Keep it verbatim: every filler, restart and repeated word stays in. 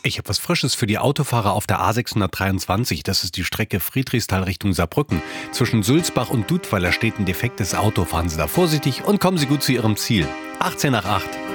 Ich habe was Frisches für die Autofahrer auf der A sechshundertdreiundzwanzig. Das ist die Strecke Friedrichsthal Richtung Saarbrücken. Zwischen Sulzbach und Dudweiler steht ein defektes Auto. Fahren Sie da vorsichtig und kommen Sie gut zu Ihrem Ziel. achtzehn nach acht.